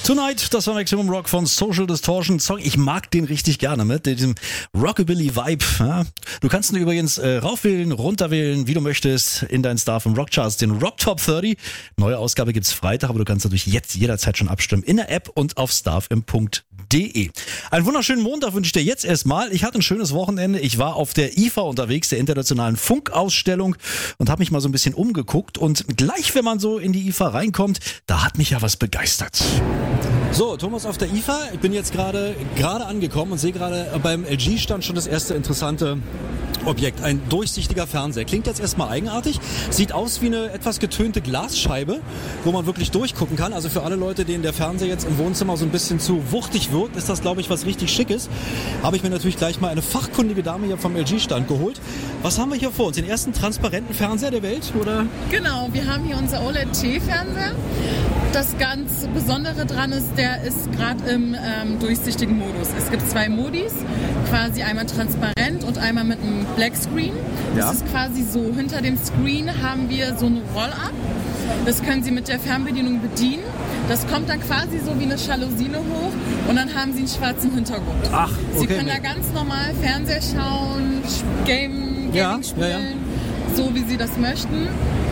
Tonight, das war Maximum Rock von Social Distortion. Song, ich mag den richtig gerne mit diesem Rockabilly-Vibe. Ja. Du kannst ihn übrigens raufwählen, runterwählen, wie du möchtest, in deinen Star vom Rockcharts, den Rock Top 30. Neue Ausgabe gibt's Freitag, aber du kannst natürlich jetzt jederzeit schon abstimmen in der App und auf starfm.de. Einen wunderschönen Montag wünsche ich dir jetzt erstmal. Ich hatte ein schönes Wochenende. Ich war auf der IFA unterwegs, der internationalen Funkausstellung, und habe mich mal so ein bisschen umgeguckt. Und gleich, wenn man so in die IFA reinkommt, da hat mich ja was begeistert. So, Thomas auf der IFA. Ich bin jetzt gerade angekommen und sehe gerade beim LG-Stand schon das erste interessante Objekt. Ein durchsichtiger Fernseher. Klingt jetzt erstmal eigenartig. Sieht aus wie eine etwas getönte Glasscheibe, wo man wirklich durchgucken kann. Also für alle Leute, denen der Fernseher jetzt im Wohnzimmer so ein bisschen zu wuchtig wirkt, ist das, glaube ich, was richtig Schickes. Habe ich mir natürlich gleich mal eine fachkundige Dame hier vom LG-Stand geholt. Was haben wir hier vor uns? Den ersten transparenten Fernseher der Welt, oder? Genau, wir haben hier unser OLED-T-Fernseher. Das ganz Besondere dran ist, der ist gerade im durchsichtigen Modus. Es gibt 2 Modis, quasi einmal transparent und einmal mit einem Black Screen. Das ist quasi so, hinter dem Screen haben wir so ein Roll-Up. Das können Sie mit der Fernbedienung bedienen. Das kommt dann quasi so wie eine Jalousine hoch und dann haben Sie einen schwarzen Hintergrund. Ach, okay. Sie können da ganz normal Fernseher schauen, Gaming spielen, so wie Sie das möchten.